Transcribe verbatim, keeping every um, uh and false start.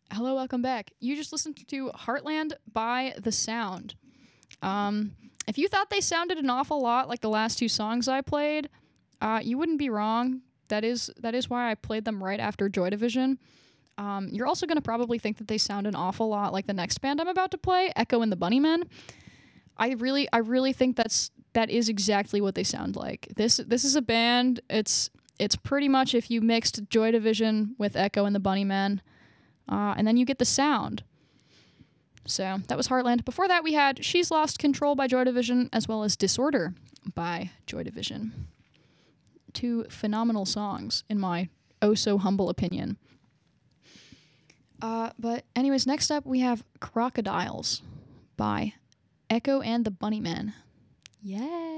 Hello, welcome back. You just listened to Heartland by The Sound. Um, if you thought they sounded an awful lot like the last two songs I played, uh, you wouldn't be wrong. That is that is why I played them right after Joy Division. Um, you're also going to probably think that they sound an awful lot like the next band I'm about to play, Echo and the Bunnymen. I really I really think that's that is exactly what they sound like. This this is a band. It's it's pretty much if you mixed Joy Division with Echo and the Bunnymen, uh, and then you get the sound. So that was Heartland. Before that, we had She's Lost Control by Joy Division, as well as Disorder by Joy Division. Two phenomenal songs, in my oh so humble opinion. Uh, but anyways, next up we have Crocodiles by Echo and the Bunnymen. Yeah.